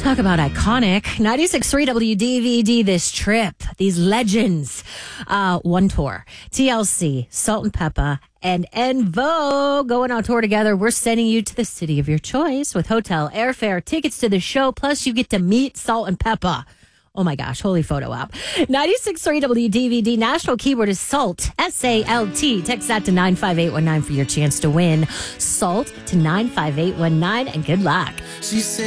Talk about iconic. 96.3 WDVD this trip. These legends. One tour. TLC, Salt and Peppa, and En Vogue going on tour together. We're sending you to the city of your choice with hotel, airfare, tickets to the show. Plus, you get to meet Salt and Peppa. Oh my gosh, holy photo op. 96.3 WDVD. National keyword is SALT. S-A-L-T. Text that to 95819 for your chance to win. SALT to 95819 and good luck. She said